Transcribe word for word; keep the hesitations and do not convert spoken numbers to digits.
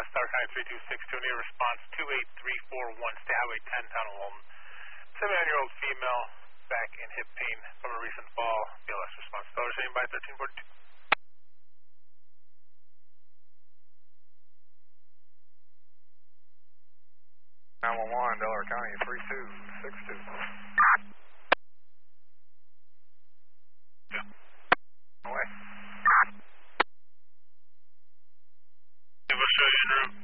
Star County three two six two, near response two eight three four one, State Highway ten, Town of Walton. seventy-nine-year-old female, back in hip pain from a recent fall. B L S response. Dollar same by thirteen forty-two. nine one one, Delaware County three two six two. Away. Yeah, we'll show you en route.